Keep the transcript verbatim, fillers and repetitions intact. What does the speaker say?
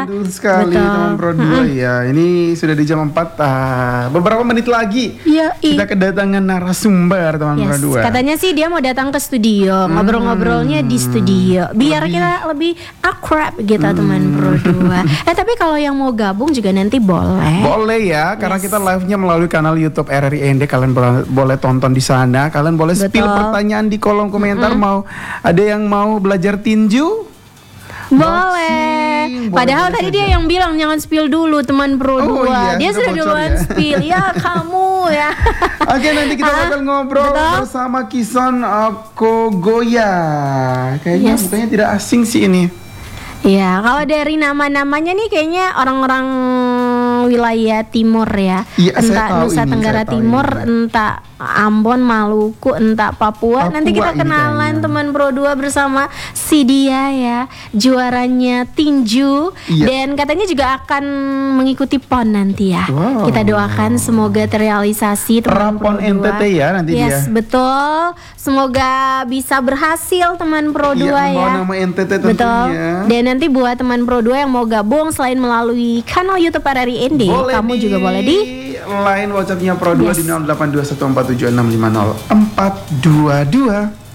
Betul sekali Betul. teman Pro dua ya. Ini sudah di jam empat. Ah, beberapa menit lagi Iya, kita kedatangan narasumber teman Pro Yes, dua. katanya sih dia mau datang ke studio, ngobrol-ngobrolnya di studio, biar Lebih- kita lebih akrab gitu teman Pro dua. Eh tapi kalau yang mau gabung juga nanti boleh. Boleh ya, karena Yes. kita live-nya melalui kanal YouTube R R I N D. Kalian boleh, boleh tonton di sana. Kalian boleh spill Betul. pertanyaan di kolom komentar. Mau ada yang mau belajar tinju? Boleh. Boxing, Padahal boleh tadi saja. dia yang bilang jangan spill dulu teman Pro Oh, dua. iya, Dia sudah sudah bocor duluan ya. spill. Ya kamu ya. Oke, nanti kita Ah, bakal ngobrol betul. bersama Kison uh, Kogoya. Kayaknya Yes. mukanya tidak asing sih ini. Ya, kalau dari nama-namanya nih kayaknya orang-orang wilayah timur ya. Iya, saya entah tahu Nusa ini, Tenggara saya tahu Timur, ini. entah Ambon, Maluku, entah Papua. Papua Nanti kita ini kenalan kayaknya. teman Pro dua bersama si dia ya, juaranya tinju Iya. dan katanya juga akan mengikuti P O N nanti ya. Wow. Kita doakan semoga terrealisasi teman Pro Rapon N T T dua. ya nanti Yes, dia. betul. Semoga bisa berhasil teman Pro Iya, dua membawa ya. nama N T T tentunya. Betul. Dan nanti buat teman Pro dua yang mau gabung selain melalui kanal YouTube R R I N D, Boleh kamu di juga boleh di line WhatsApp-nya Pro dua Yes. di nol delapan dua satu empat tujuh enam lima nol empat dua dua.